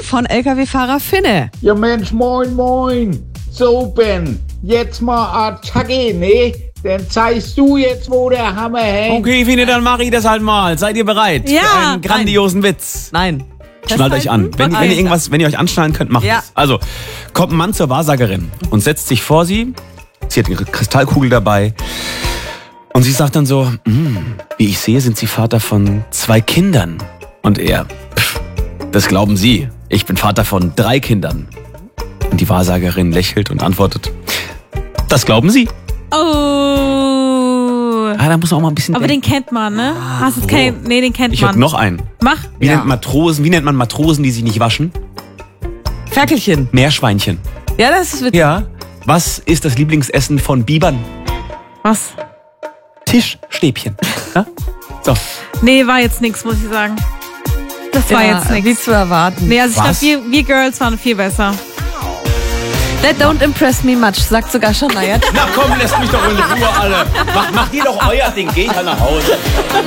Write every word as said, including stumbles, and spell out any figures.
von L K W-Fahrer Finne. Ja Mensch, moin, moin. So, Ben, jetzt mal Attacke, ne? Dann zeigst du jetzt, wo der Hammer hängt. Okay, Finne, dann mache ich das halt mal. Seid ihr bereit? Ja. Für einen grandiosen Witz. Nein. Schnallt euch an. Wenn, wenn ihr irgendwas, wenn ihr euch anschnallen könnt, macht Ja. es. Also, kommt ein Mann zur Wahrsagerin und setzt sich vor sie. Sie hat ihre Kristallkugel dabei. Und sie sagt dann so, wie ich sehe, sind Sie Vater von zwei Kindern. Und er, pff, das glauben Sie. Ich bin Vater von drei Kindern. Und die Wahrsagerin lächelt und antwortet, das glauben Sie. Oh. Ah, da muss man auch mal ein bisschen Aber denken. den kennt man, ne? Hast du kein, nee, den kennt Ich man. habe noch einen. Mach. Wie, Ja. nennt Matrosen, wie nennt man Matrosen, die sich nicht waschen? Ferkelchen. Meerschweinchen. Ja, das ist witzig. Ja. Was ist das Lieblingsessen von Bibern? Was? Tischstäbchen. Ja? So. Nee, war jetzt nix, muss ich sagen. Das war Ja, jetzt wie nix. zu erwarten. Nee, also ich Was? glaube, wir, wir Girls waren viel besser. That don't impress me much, sagt sogar Shania. Na komm, lässt mich doch in Ruhe alle. Macht, macht ihr doch euer Ding, geht halt nach Hause.